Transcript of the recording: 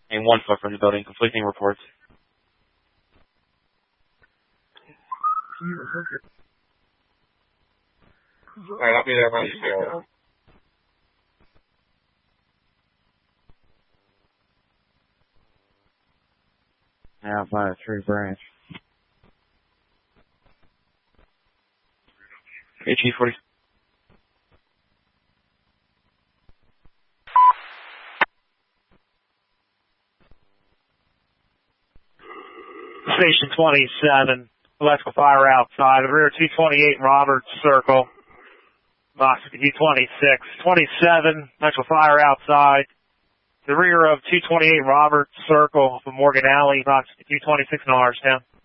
and 1 foot from the building. Conflicting reports. Alright, I'll be there by 4. Outside of Tree Branch. HE40. Station 27, electrical fire outside, the rear 228 Roberts Circle, box 226, 27, electrical fire outside, the rear of 228 Roberts Circle from Morgan Alley, box 226 in Archtown.